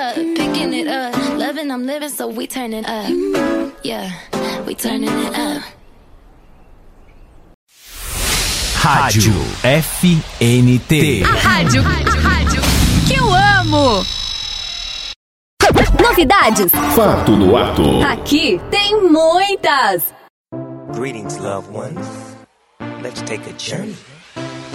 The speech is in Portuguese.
Picking it up, loving, I'm living, so we turning up. Yeah, we turning it up. Rádio FNT. A rádio que eu amo. Novidades. Fato no ato. Aqui tem muitas. Greetings, loved ones. Let's take a journey.